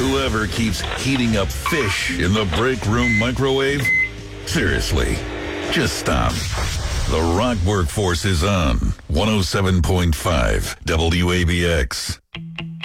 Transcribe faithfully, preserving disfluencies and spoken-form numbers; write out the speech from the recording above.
Whoever keeps heating up fish in the break room microwave, seriously, just stop. The Rock Workforce is on one oh seven point five W A B X.